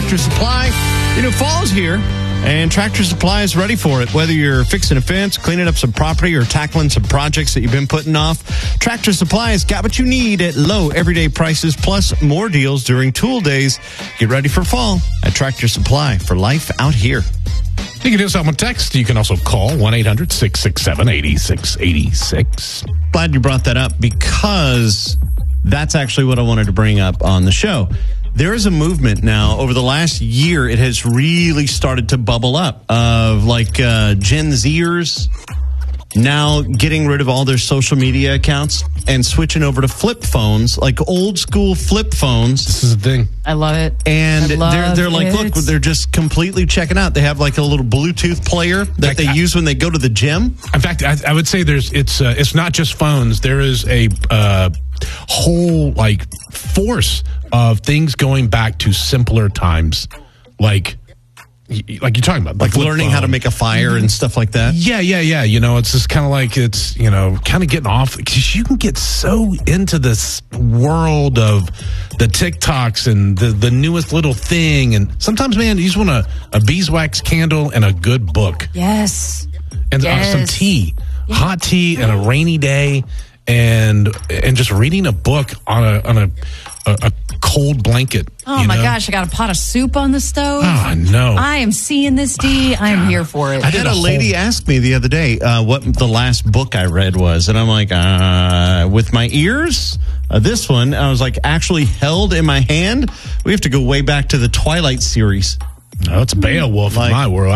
Tractor Supply. Fall's here, and Tractor Supply is ready for it. Whether you're fixing a fence, cleaning up some property, or tackling some projects that you've been putting off, Tractor Supply has got what you need at low everyday prices, plus more deals during tool days. Get ready for fall at Tractor Supply for life out here. You can do something with text. You can also call 1-800-667-8686. Glad you brought that up, because that's actually what I wanted to bring up on the show. There is a movement now over the last year. It has really started to bubble up of Gen Zers now getting rid of all their social media accounts and switching over to flip phones, like old school flip phones. This is the thing. I love it. And they're like, look, they're just completely checking out. They have like a little Bluetooth player that they use when they go to the gym. In fact, I would say it's not just phones. There is a whole force of things going back to simpler times, like you're talking about, like learning how to make a fire and stuff like that. Yeah. It's just kind of kind of getting off, because you can get so into this world of the TikToks and the newest little thing, and sometimes, man, you just want a beeswax candle and a good book. Yes. And some tea, hot tea, and a rainy day, and just reading a book on a cold blanket. Oh my gosh, I got a pot of soup on the stove. Oh, no. I am seeing this, D. I am here for it. I had a lady ask me the other day what the last book I read was, and I'm like, with my ears? This one, I was like, actually held in my hand? We have to go way back to the Twilight series. No, it's Beowulf in my world.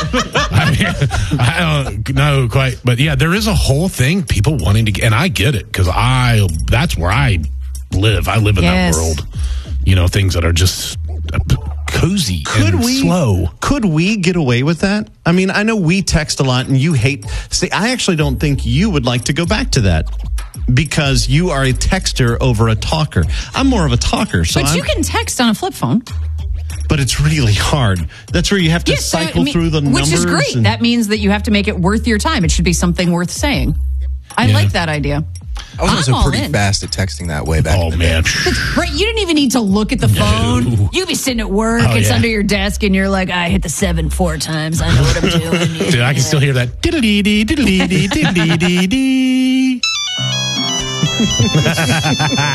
I don't know quite. But yeah, there is a whole thing, people wanting to, and I get it, because that's where I live. I live in that world. Things that are just cozy and slow. Could we get away with that? I mean, I know we text a lot and you hate. See, I actually don't think you would like to go back to that, because you are a texter over a talker. I'm more of a talker. But you can text on a flip phone. But it's really hard. That's where you have to cycle through the numbers. Which is great. That means that you have to make it worth your time. It should be something worth saying. I like that idea. I was also pretty fast at texting that way back in the day. Right, you didn't even need to look at the phone. You'd be sitting at work, it's under your desk, and you're like, I hit the 7 4 times. I know what I'm doing. Dude, I can still hear that. Diddle-dee-dee, diddle-dee-dee, diddle-dee-dee-dee.